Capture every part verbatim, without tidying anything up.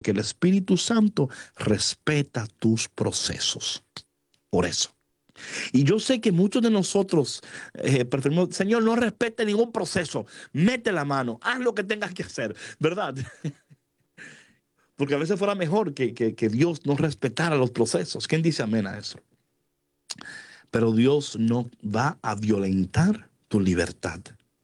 porque el Espíritu Santo respeta tus procesos. Por eso. Y yo sé que muchos de nosotros eh, preferimos, Señor, no respete ningún proceso. Mete la mano, haz lo que tengas que hacer, ¿verdad? Porque a veces fuera mejor que, que, que Dios no respetara los procesos. ¿Quién dice amén a eso? Pero Dios no va a violentar tu libertad.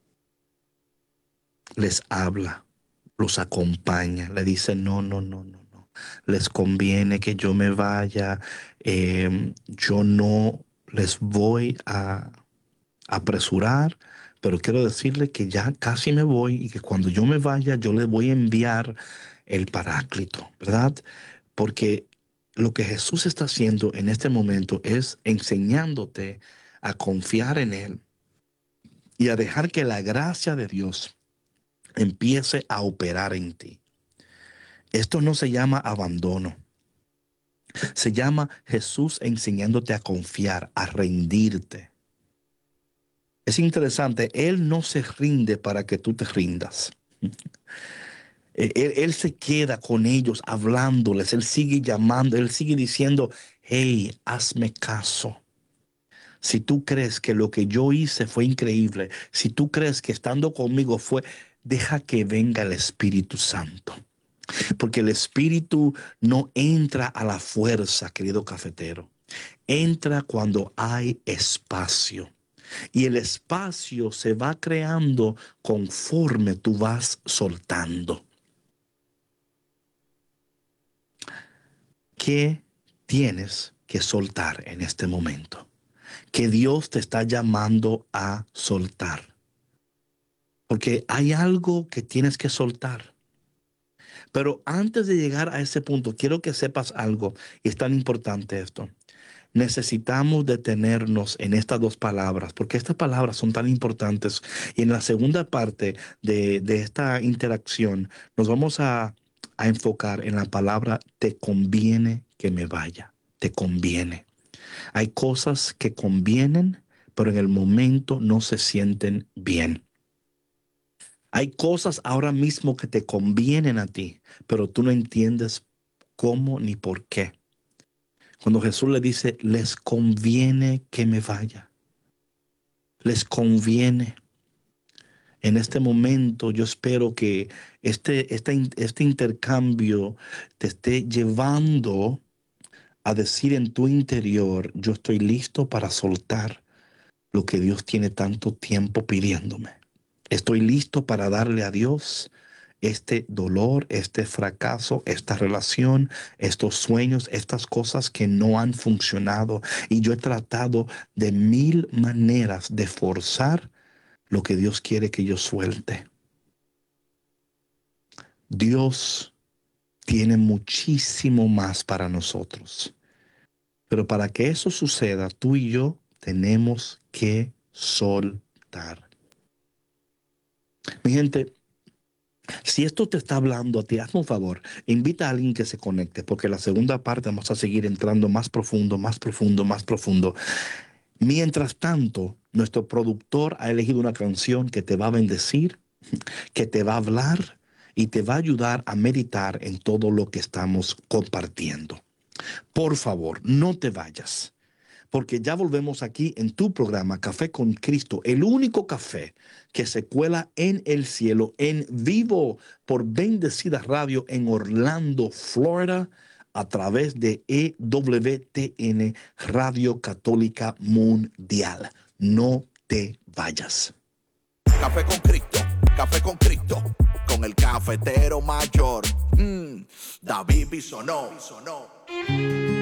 Les habla, los acompaña, le dice no, no, no, no, no. Les conviene que yo me vaya, eh, yo no les voy a apresurar, pero quiero decirles que ya casi me voy y que cuando yo me vaya yo les voy a enviar el Paráclito, ¿verdad? Porque lo que Jesús está haciendo en este momento es enseñándote a confiar en Él y a dejar que la gracia de Dios empiece a operar en ti. Esto no se llama abandono. Se llama Jesús enseñándote a confiar, a rendirte. Es interesante, Él no se rinde para que tú te rindas. Él, él se queda con ellos hablándoles, Él sigue llamando, Él sigue diciendo, hey, hazme caso. Si tú crees que lo que yo hice fue increíble, si tú crees que estando conmigo fue, deja que venga el Espíritu Santo. Porque el Espíritu no entra a la fuerza, querido cafetero. Entra cuando hay espacio. Y el espacio se va creando conforme tú vas soltando. ¿Qué tienes que soltar en este momento? Que Dios te está llamando a soltar. Porque hay algo que tienes que soltar. Pero antes de llegar a ese punto, quiero que sepas algo, y es tan importante esto. Necesitamos detenernos en estas dos palabras, porque estas palabras son tan importantes. Y en la segunda parte de, de esta interacción, nos vamos a, a enfocar en la palabra te conviene que me vaya. Te conviene. Hay cosas que convienen, pero en el momento no se sienten bien. Hay cosas ahora mismo que te convienen a ti, pero tú no entiendes cómo ni por qué. Cuando Jesús le dice, les conviene que me vaya. Les conviene. En este momento yo espero que este, este, este intercambio te esté llevando a decir en tu interior, yo estoy listo para soltar lo que Dios tiene tanto tiempo pidiéndome. Estoy listo para darle a Dios este dolor, este fracaso, esta relación, estos sueños, estas cosas que no han funcionado. Y yo he tratado de mil maneras de forzar lo que Dios quiere que yo suelte. Dios tiene muchísimo más para nosotros. Pero para que eso suceda, tú y yo tenemos que soltar. Mi gente, si esto te está hablando a ti, hazme un favor, invita a alguien que se conecte, porque la segunda parte vamos a seguir entrando más profundo, más profundo, más profundo. Mientras tanto, nuestro productor ha elegido una canción que te va a bendecir, que te va a hablar y te va a ayudar a meditar en todo lo que estamos compartiendo. Por favor, no te vayas, porque ya volvemos aquí en tu programa Café con Cristo, el único café que se cuela en el cielo, en vivo por Bendecida Radio en Orlando, Florida, a través de E W T N Radio Católica Mundial. No te vayas. Café con Cristo, Café con Cristo, con el cafetero mayor, mm, David Bisonó.